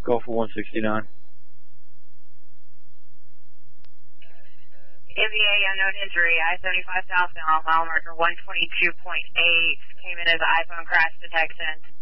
Go for 169. MVA unknown injury, I-75 southbound, mile marker 122.8, came in as iPhone crash detection.